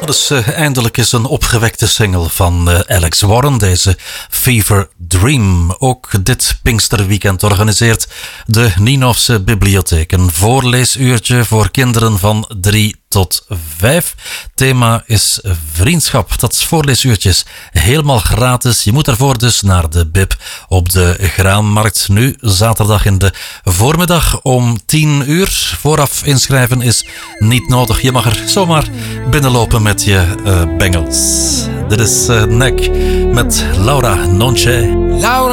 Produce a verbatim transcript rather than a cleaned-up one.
Dus uh, eindelijk is een opgewekte single van uh, Alex Warren, deze Fever Dream. Ook dit Pinksterweekend organiseert de Nienhofse Bibliotheek een voorleesuurtje voor kinderen van drie tot vijf. Thema is vriendschap. Dat voorleesuurtje is helemaal gratis. Je moet daarvoor dus naar de Bib op de Graanmarkt. Nu zaterdag in de voormiddag om tien uur. Vooraf inschrijven is niet nodig. Je mag er zomaar binnenlopen met je uh, bengels. Dit is uh, Nek met Laura Nonche. Laura